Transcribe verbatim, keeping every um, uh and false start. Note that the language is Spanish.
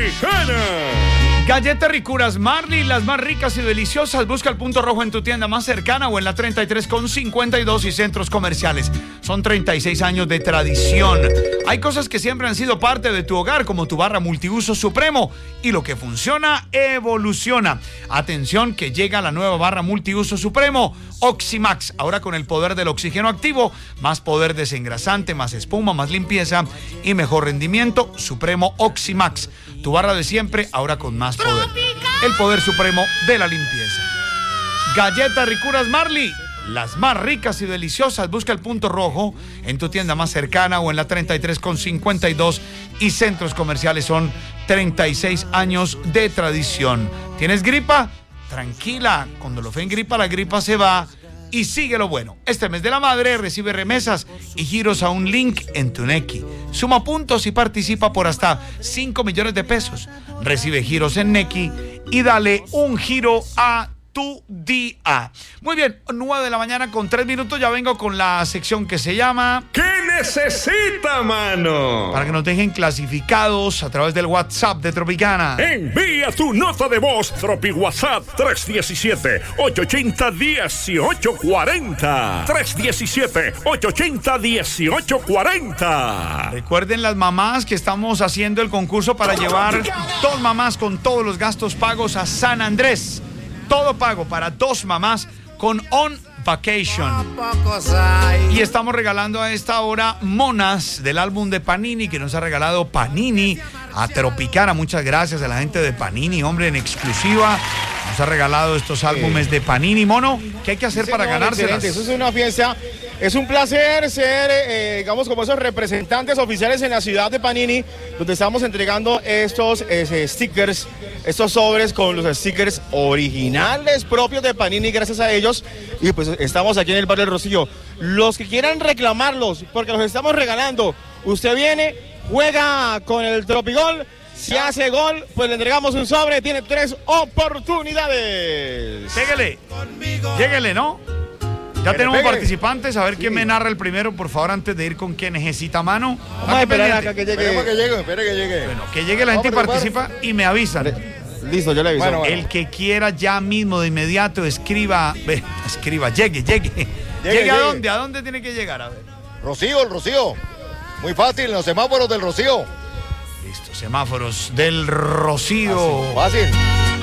Tropicana. Galletas ricuras Marley, las más ricas y deliciosas. Busca el punto rojo en tu tienda más cercana o en la treinta y tres con cincuenta y dos y centros comerciales. Son treinta y seis años de tradición. Hay cosas que siempre han sido parte de tu hogar, como tu barra multiuso Supremo. Y lo que funciona, evoluciona. Atención, que llega la nueva barra multiuso Supremo Oximax. Ahora con el poder del oxígeno activo, más poder desengrasante, más espuma, más limpieza y mejor rendimiento. Supremo Oximax. Tu barra de siempre, ahora con más poder. El poder supremo de la limpieza. Galletas ricuras Marley, las más ricas y deliciosas. Busca el punto rojo en tu tienda más cercana o en la treinta y tres con cincuenta y dos y centros comerciales. Son treinta y seis años de tradición. ¿Tienes gripa? Tranquila, cuando lo fe en gripa, la gripa se va. Y sigue lo bueno. Este mes de la madre recibe remesas y giros a un link en tu Nequi. Suma puntos y participa por hasta cinco millones de pesos. Recibe giros en Nequi y dale un giro a tu día. Muy bien, nueve de la mañana con tres minutos. Ya vengo con la sección que se llama ¿Qué necesita, mano? Para que nos dejen clasificados a través del WhatsApp de Tropicana. Envía tu nota de voz, Tropi WhatsApp tres uno siete, ocho ocho cero, uno ocho cuatro cero. tres uno siete, ocho ocho cero, uno ocho cuatro cero. Recuerden las mamás que estamos haciendo el concurso para llevar dos mamás con todos los gastos pagos a San Andrés. Todo pago para dos mamás con On Vacation. Y estamos regalando a esta hora monas del álbum de Panini que nos ha regalado Panini a Tropicana. Muchas gracias a la gente de Panini, hombre, en exclusiva. Nos ha regalado estos álbumes de Panini. Mono, ¿qué hay que hacer sí, para no, ganárselas? Eso es una fiesta. Es un placer ser, eh, digamos, como esos representantes oficiales en la ciudad de Panini, donde estamos entregando estos eh, stickers, estos sobres con los stickers originales propios de Panini, gracias a ellos. Y pues estamos aquí en el barrio del Rocío. Los que quieran reclamarlos, porque los estamos regalando, usted viene, juega con el Tropigol. Si hace gol, pues le entregamos un sobre. Tiene tres oportunidades. Lléguele, lléguele, ¿no? Ya tenemos pegue. participantes, a ver sí. quién me narra el primero, por favor, antes de ir con quien necesita mano. Vamos a esperar acá que llegue. Esperemos que llegue, espere que llegue. Bueno, que llegue la gente y participa y me avisan. Listo, yo le aviso. Bueno, bueno. El que quiera ya mismo, de inmediato, escriba, ve, escriba, llegue, llegue. ¿Llegue, llegue a dónde? ¿A dónde tiene que llegar? A ver. Rocío, el Rocío. Muy fácil, en los semáforos del Rocío. Listo, semáforos del Rocío. Fácil. fácil.